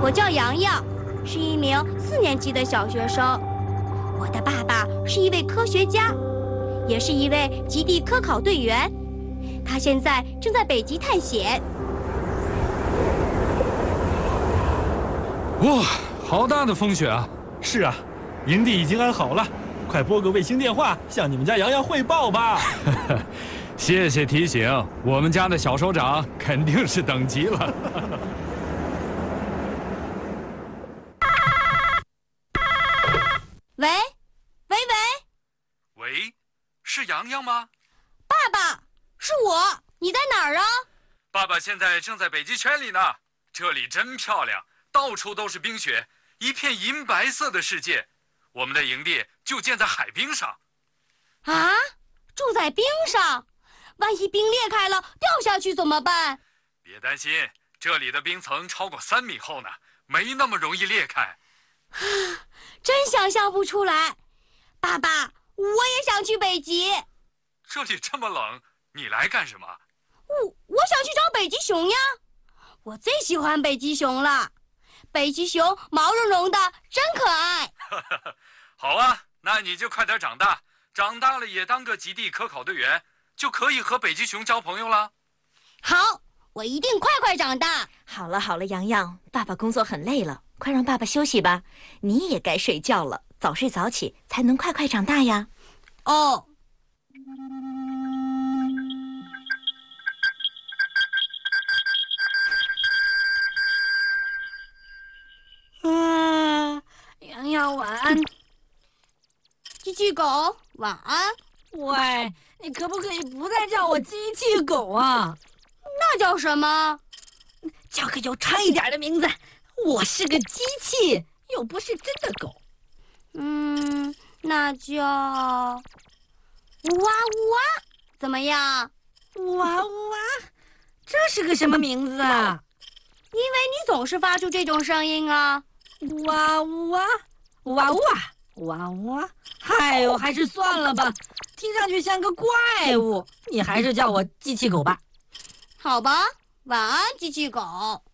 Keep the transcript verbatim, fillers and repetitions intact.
我叫洋洋，是一名四年级的小学生。我的爸爸是一位科学家，也是一位极地科考队员。他现在正在北极探险。 哇，好大的风雪啊！ 是啊，营地已经安好了，快拨个卫星电话向你们家洋洋汇报吧。 谢谢提醒，我们家的小首长肯定是等急了。 喂，喂喂， 喂，是洋洋吗？ 爸爸，是我，你在哪儿啊？ 爸爸现在正在北极圈里呢，这里真漂亮，到处都是冰雪，一片银白色的世界。我们的营地就建在海冰上。 啊，住在冰上，万一冰裂开了掉下去怎么办？ 别担心，这里的冰层超过三米厚呢，没那么容易裂开。 啊，真想象不出来。爸爸，我也想去北极。 这里这么冷，你来干什么？ 我我想去找北极熊呀，我最喜欢北极熊了。北极熊毛茸茸的，真可爱。 好啊，那你就快点长大，长大了也当个极地科考队员，就可以和北极熊交朋友了。 好，我一定快快长大。 好了好了，洋洋，爸爸工作很累了，快让爸爸休息吧。你也该睡觉了，早睡早起才能快快长大呀。 哦。 嗯，洋洋晚安。 机器狗晚安。 喂，你可不可以不再叫我机器狗啊？ 那叫什么？ 叫个有诚一点的名字。我是个机器，又不是真的狗。 嗯，那叫哇哇，怎么样？ 哇哇，这是个什么名字啊？ 因为你总是发出这种声音啊。 哇哇哇哇哇哇！哎呦，还是算了吧，听上去像个怪物。你还是叫我机器狗吧。 好吧，晚安，机器狗。